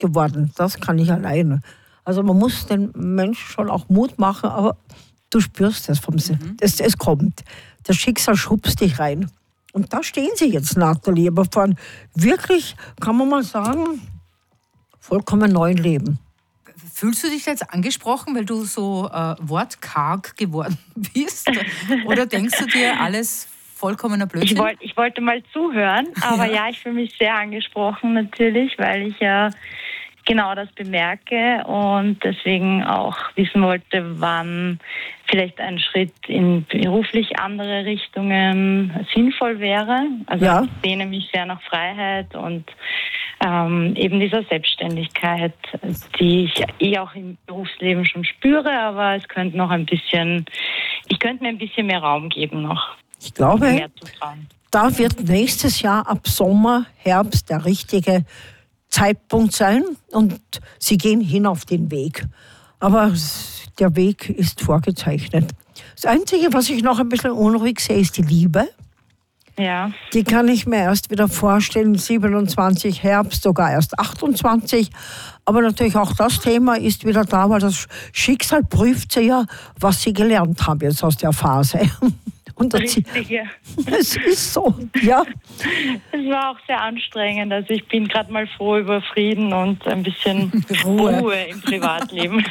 geworden. Das kann ich alleine. Also man muss den Menschen schon auch Mut machen, aber du spürst es vom Sinn. Es kommt. Das Schicksal schubst dich rein. Und da stehen sie jetzt, Nathalie, aber vor einem wirklich, kann man mal sagen, vollkommen neuen Leben. Fühlst du dich jetzt angesprochen, weil du so wortkarg geworden bist? Oder denkst du dir alles vollkommener Blödsinn? Ich wollte mal zuhören, aber ja, ich fühle mich sehr angesprochen natürlich, weil ich ja genau das bemerke und deswegen auch wissen wollte, wann vielleicht ein Schritt in beruflich andere Richtungen sinnvoll wäre. Also ich sehne mich sehr nach Freiheit und eben dieser Selbstständigkeit, die ich auch im Berufsleben schon spüre, aber es könnte noch ich könnte mir ein bisschen mehr Raum geben noch. Ich glaube, da wird nächstes Jahr ab Sommer, Herbst der richtige Zeitpunkt sein und sie gehen hin auf den Weg. Aber der Weg ist vorgezeichnet. Das Einzige, was ich noch ein bisschen unruhig sehe, ist die Liebe. Ja. Die kann ich mir erst wieder vorstellen, 27 Herbst, sogar erst 28. Aber natürlich auch das Thema ist wieder da, weil das Schicksal prüft sie ja, was sie gelernt haben jetzt aus der Phase. Und richtig, ja. Es ist so, ja. Es war auch sehr anstrengend. Also ich bin gerade mal froh über Frieden und ein bisschen Ruhe im Privatleben.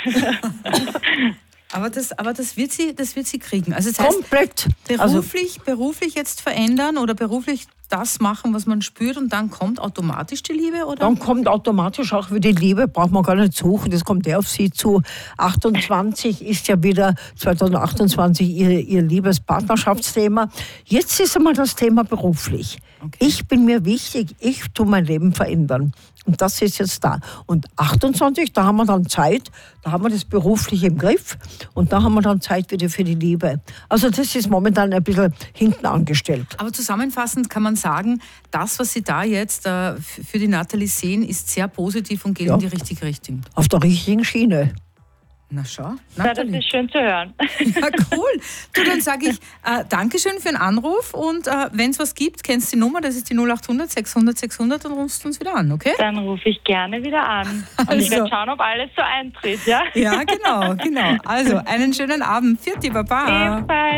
Aber das wird sie kriegen. Also das heißt, komplett. Beruflich jetzt verändern oder beruflich das machen, was man spürt und dann kommt automatisch die Liebe, oder? Dann kommt automatisch auch wieder die Liebe, braucht man gar nicht suchen, das kommt auf sie zu. 28 ist ja wieder 2028 ihr Liebespartnerschaftsthema. Jetzt ist einmal das Thema beruflich. Okay. Ich bin mir wichtig, ich tue mein Leben verändern. Und das ist jetzt da. Und 28, da haben wir dann Zeit, da haben wir das beruflich im Griff und da haben wir dann Zeit wieder für die Liebe. Also das ist momentan ein bisschen hinten angestellt. Aber zusammenfassend kann man sagen, das, was Sie da jetzt für die Nathalie sehen, ist sehr positiv und geht in die richtige Richtung. Auf der richtigen Schiene. Na schau, ja, das ist schön zu hören. Ja, cool. Du, dann sage ich Dankeschön für den Anruf und wenn es was gibt, kennst du die Nummer, das ist die 0800 600 600, dann rufst du uns wieder an, okay? Dann rufe ich gerne wieder an. Und ich werde schauen, ob alles so eintritt, ja? Ja, genau. Also, einen schönen Abend. Vierte Baba. Ebenfalls.